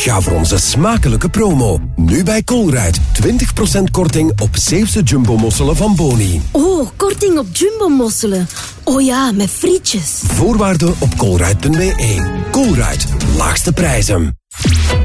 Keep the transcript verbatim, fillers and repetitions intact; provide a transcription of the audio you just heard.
Ga voor onze smakelijke promo. Nu bij Colruyt. twintig procent korting op Zeeuwse jumbo-mosselen van Boni. Oh, korting op jumbo-mosselen. Oh ja, met frietjes. Voorwaarden op colruyt punt be. Colruyt. Laagste prijzen.